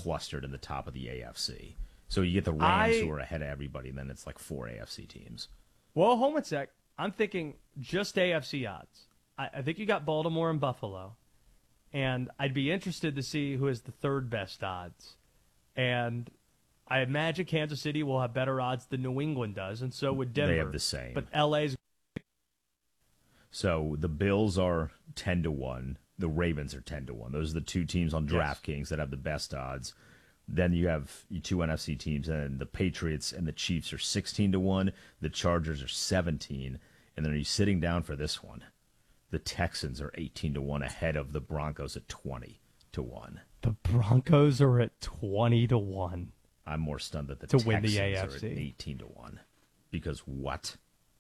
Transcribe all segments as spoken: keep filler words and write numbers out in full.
clustered in the top of the A F C. So you get the Rams I, who are ahead of everybody, and then it's like four A F C teams. Well, hold on a sec. I'm thinking just A F C odds. I, I think you got Baltimore and Buffalo. And I'd be interested to see who has the third best odds. And I imagine Kansas City will have better odds than New England does, and so would Denver. They have the same. But L A's. So the Bills are ten to one. The Ravens are ten to one. Those are the two teams on DraftKings yes. that have the best odds. Then you have your two N F C teams, and the Patriots and the Chiefs are sixteen to one. The Chargers are seventeen. And then are you sitting down for this one? The Texans are eighteen to one ahead of the Broncos at twenty to one. The Broncos are at twenty to one. I'm more stunned that the to Texans win the A F C. are at eighteen to one. Because what?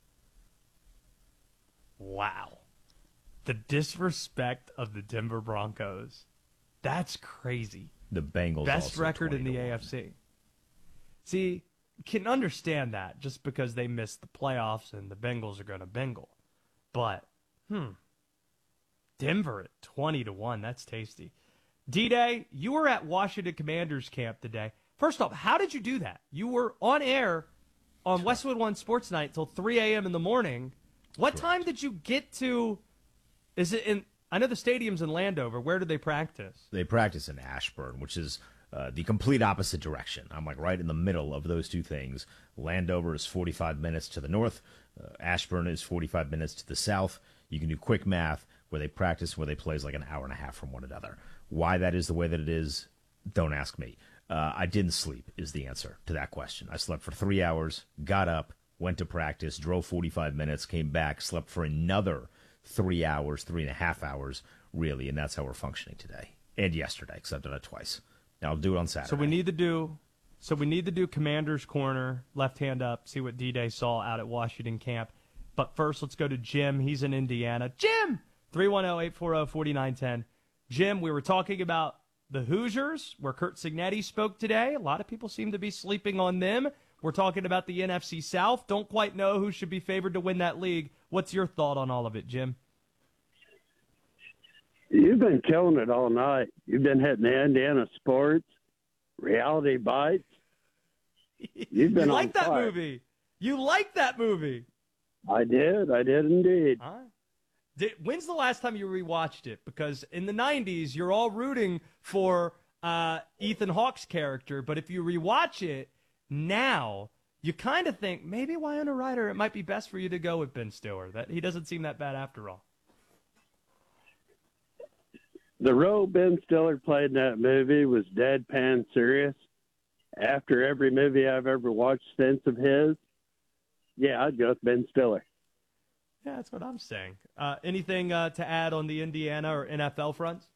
Wow. The disrespect of the Denver Broncos. That's crazy. The Bengals best record in the one. A F C. See, can understand that just because they missed the playoffs and the Bengals are going to Bengal. But, hmm. Denver at twenty to one. That's tasty. D-Day, you were at Washington Commanders camp today. First off, how did you do that? You were on air on Westwood One Sports Night until three a.m. in the morning. What Correct. time did you get to? Is it in? I know the stadium's in Landover. Where did they practice? They practice in Ashburn, which is uh, the complete opposite direction. I'm like right in the middle of those two things. Landover is forty-five minutes to the north. Uh, Ashburn is forty-five minutes to the south. You can do quick math. Where they practice, where they play is like an hour and a half from one another. Why that is the way that it is, don't ask me. Uh, I didn't sleep is the answer to that question. I slept for three hours, got up, went to practice, drove forty-five minutes, came back, slept for another three hours, three and a half hours, really, and that's how we're functioning today and yesterday, because I've done it twice. Now I'll do it on Saturday. So we need to do, so we need to do Commander's Corner, left hand up, see what D-Day saw out at Washington camp. But first, let's go to Jim. He's in Indiana. Jim! three one zero, eight four zero, four nine one zero. Jim, we were talking about the Hoosiers, where Curt Cignetti spoke today. A lot of people seem to be sleeping on them. We're talking about the N F C South. Don't quite know who should be favored to win that league. What's your thought on all of it, Jim? You've been killing it all night. You've been hitting the Indiana sports, reality bites. You've been you like on that fire. movie. You like that movie. I did. I did indeed. Huh? Did, when's the last time you rewatched it? Because in the nineties, you're all rooting for uh, Ethan Hawke's character, but if you rewatch it now, you kind of think maybe Winona Ryder, it might be best for you to go with Ben Stiller. That he doesn't seem that bad after all. The role Ben Stiller played in that movie was deadpan serious. After every movie I've ever watched since of his, yeah, I'd go with Ben Stiller. Yeah, that's what I'm saying. Uh, anything uh, to add on the Indiana or N F L fronts?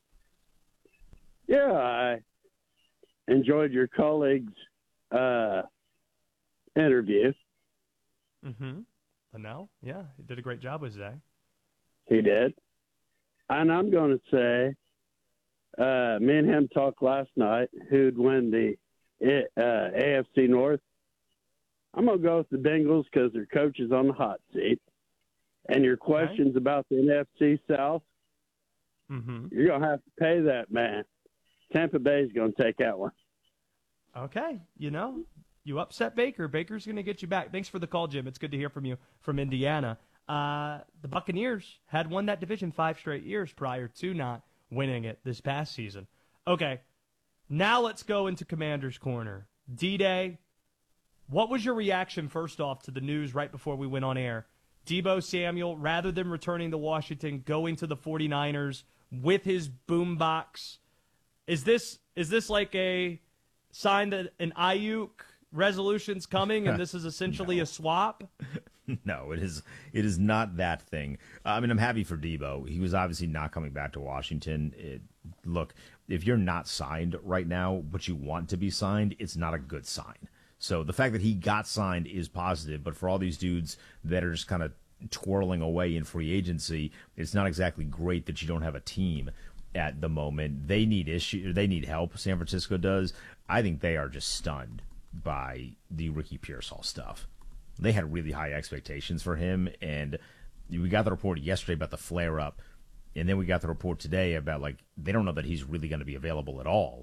Yeah, I enjoyed your colleague's uh, interview. Mm-hmm. Linnell? Yeah, he did a great job with Zay. He did. And I'm going to say, uh, me and him talked last night who'd win the uh, A F C North. I'm going to go with the Bengals because their coach is on the hot seat. And your questions right. about the N F C South, mm-hmm. you're going to have to pay that man. Tampa Bay's going to take that one. Okay. You know, you upset Baker. Baker's going to get you back. Thanks for the call, Jim. It's good to hear from you from Indiana. Uh, the Buccaneers had won that division five straight years prior to not winning it this past season. Okay. Now let's go into Commander's Corner. D-Day, what was your reaction, first off, to the news right before we went on air? Deebo Samuel, rather than returning to Washington, going to the 49ers with his boombox. Is this is this like a sign that an Ayuk resolution's coming and this is essentially no. a swap? No, it is it is not that thing. I mean, I'm happy for Deebo. He was obviously not coming back to Washington. It, look, if you're not signed right now, but you want to be signed, it's not a good sign. So the fact that he got signed is positive, but for all these dudes that are just kind of twirling away in free agency, it's not exactly great that you don't have a team at the moment. They need issue. They need help. San Francisco does. I think they are just stunned by the Ricky Pearsall stuff. They had really high expectations for him, and we got the report yesterday about the flare-up, and then we got the report today about, like, they don't know that he's really going to be available at all.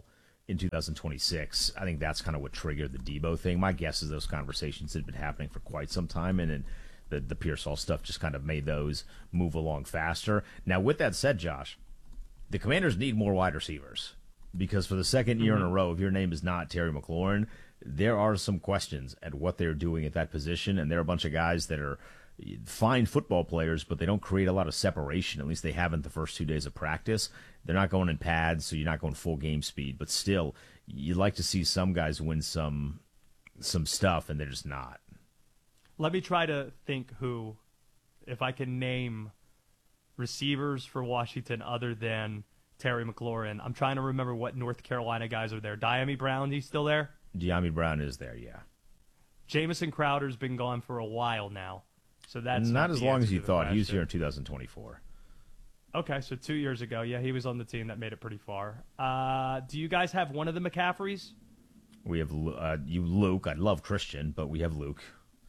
in two thousand twenty-six. I think that's kind of what triggered the Debo thing. My guess is those conversations had been happening for quite some time, and, and the, the Pearsall stuff just kind of made those move along faster. Now, with that said, Josh, the Commanders need more wide receivers because for the second year mm-hmm. in a row, if your name is not Terry McLaurin, there are some questions at what they're doing at that position, and there are a bunch of guys that are fine football players, but they don't create a lot of separation. At least they haven't the first two days of practice. They're not going in pads, so you're not going full game speed. But still, you'd like to see some guys win some some stuff, and they're just not. Let me try to think who, if I can name receivers for Washington other than Terry McLaurin. I'm trying to remember what North Carolina guys are there. Dyami Brown, he's still there? Dyami Brown is there, yeah. Jamison Crowder's been gone for a while now. So that's not, not as long as you thought. Question. He was here in two thousand twenty-four. Okay, so two years ago. Yeah, he was on the team that made it pretty far. Uh, do you guys have one of the McCaffreys? We have uh, you, Luke. I love Christian, but we have Luke.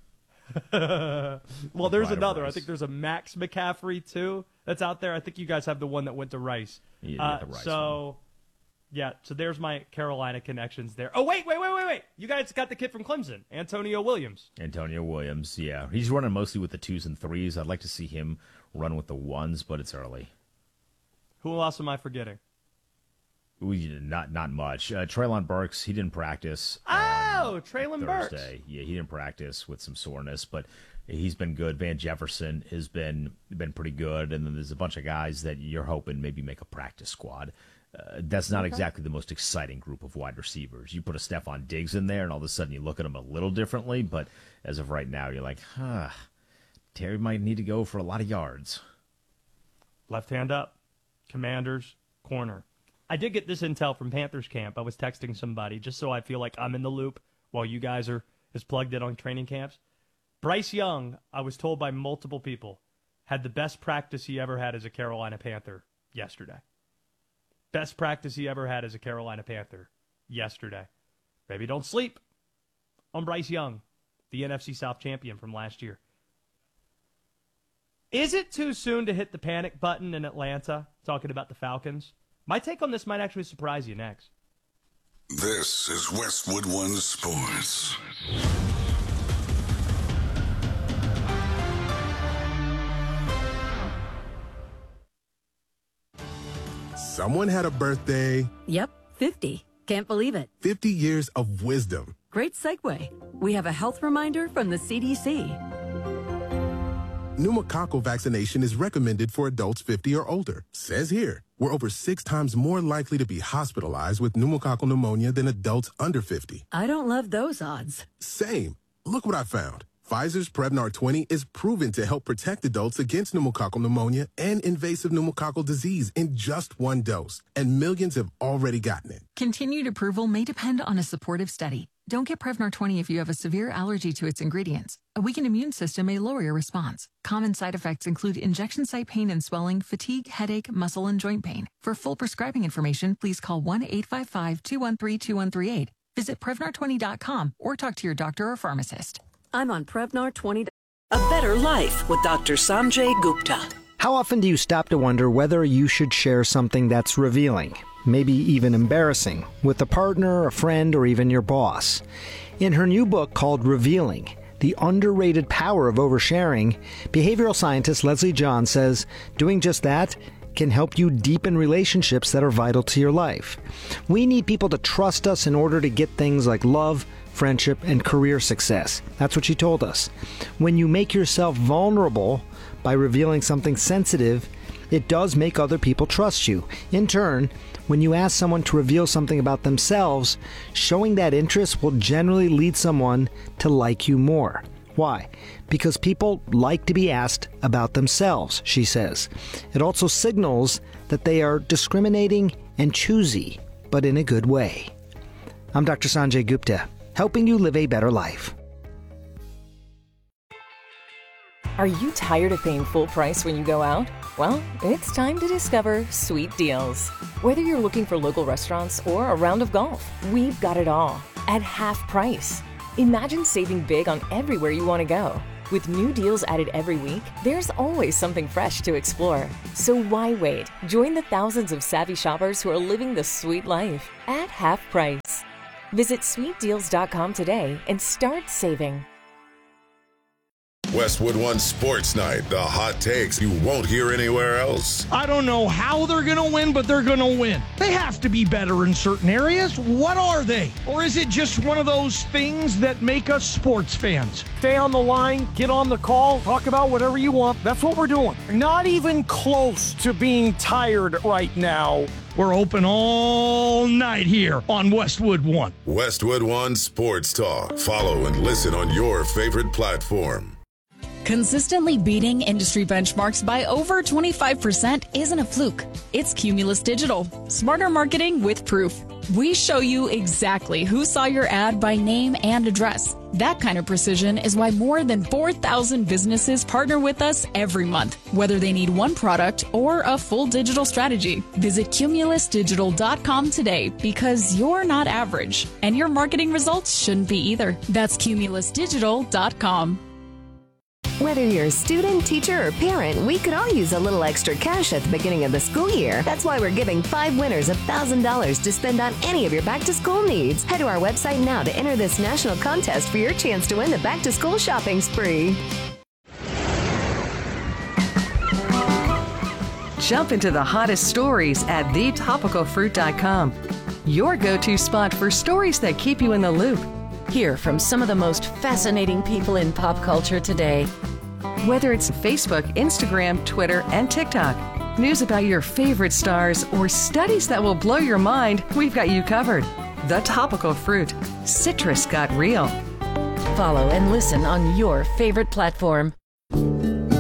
Well, there's another. I think there's a Max McCaffrey, too, that's out there. I think you guys have the one that went to Rice. Yeah, uh, the Rice so, one. yeah, so there's my Carolina connections there. Oh, wait, wait, wait, wait, wait. You guys got the kid from Clemson, Antonio Williams. Antonio Williams, yeah. He's running mostly with the twos and threes. I'd like to see him run with the ones, but it's early. Who else am I forgetting? We not not much. Uh, Treylon Burks, he didn't practice. Oh, um, Treylon Thursday. Burks. Yeah, he didn't practice with some soreness, but he's been good. Van Jefferson has been been pretty good, and then there's a bunch of guys that you're hoping maybe make a practice squad. Uh, that's not okay. exactly the most exciting group of wide receivers. You put a Stephon Diggs in there, and all of a sudden you look at him a little differently, but as of right now, you're like, huh, Terry might need to go for a lot of yards. Left hand up. Commanders, corner. I did get this intel from Panthers camp. I was texting somebody just so I feel like I'm in the loop while you guys are as plugged in on training camps. Bryce Young, I was told by multiple people, had the best practice he ever had as a Carolina Panther yesterday. Best practice he ever had as a Carolina Panther yesterday. Maybe don't sleep on Bryce Young, the N F C South champion from last year. Is it too soon to hit the panic button in Atlanta, talking about the Falcons? My take on this might actually surprise you next. This is Westwood One Sports. Someone had a birthday. Yep, fifty. Can't believe it. fifty years of wisdom. Great segue. We have a health reminder from the C D C. Pneumococcal vaccination is recommended for adults fifty or older. Says here, we're over six times more likely to be hospitalized with pneumococcal pneumonia than adults under fifty. I don't love those odds. Same. Look what I found. Pfizer's Prevnar twenty is proven to help protect adults against pneumococcal pneumonia and invasive pneumococcal disease in just one dose. And millions have already gotten it. Continued approval may depend on a supportive study. Don't get Prevnar twenty if you have a severe allergy to its ingredients. A weakened immune system may lower your response. Common side effects include injection site pain and swelling, fatigue, headache, muscle, and joint pain. For full prescribing information, please call one eight five five, two one three, two one three eight. Visit Prevnar twenty dot com or talk to your doctor or pharmacist. I'm on Prevnar twenty. A better life with Doctor Sanjay Gupta. How often do you stop to wonder whether you should share something that's revealing, maybe even embarrassing, with a partner, a friend, or even your boss? In her new book called Revealing, The Underrated Power of Oversharing, behavioral scientist Leslie John says doing just that can help you deepen relationships that are vital to your life. We need people to trust us in order to get things like love, friendship, and career success. That's what she told us. When you make yourself vulnerable by revealing something sensitive, it does make other people trust you. In turn, when you ask someone to reveal something about themselves, showing that interest will generally lead someone to like you more. Why? Because people like to be asked about themselves, she says. It also signals that they are discriminating and choosy, but in a good way. I'm Doctor Sanjay Gupta, helping you live a better life. Are you tired of paying full price when you go out? Well, it's time to discover Sweet Deals. Whether you're looking for local restaurants or a round of golf, we've got it all at half price. Imagine saving big on everywhere you want to go. With new deals added every week, there's always something fresh to explore. So why wait? Join the thousands of savvy shoppers who are living the sweet life at half price. Visit sweet deals dot com today and start saving. Westwood One Sports Night, the hot takes you won't hear anywhere else. I don't know how they're going to win, but they're going to win. They have to be better in certain areas. What are they? Or is it just one of those things that make us sports fans? Stay on the line, get on the call, talk about whatever you want. That's what we're doing. Not even close to being tired right now. We're open all night here on Westwood One. Westwood One Sports Talk. Follow and listen on your favorite platform. Consistently beating industry benchmarks by over twenty-five percent isn't a fluke. It's Cumulus Digital. Smarter marketing with proof. We show you exactly who saw your ad by name and address. That kind of precision is why more than four thousand businesses partner with us every month, whether they need one product or a full digital strategy. Visit cumulus digital dot com today because you're not average, and your marketing results shouldn't be either. That's cumulus digital dot com. Whether you're a student, teacher, or parent, we could all use a little extra cash at the beginning of the school year. That's why we're giving five winners one thousand dollars to spend on any of your back-to-school needs. Head to our website now to enter this national contest for your chance to win the back-to-school shopping spree. Jump into the hottest stories at the topical fruit dot com. Your go-to spot for stories that keep you in the loop. Hear from some of the most fascinating people in pop culture today. Whether it's Facebook, Instagram, Twitter, and TikTok, news about your favorite stars, or studies that will blow your mind, we've got you covered. The Topical Fruit. Citrus got real. Follow and listen on your favorite platform.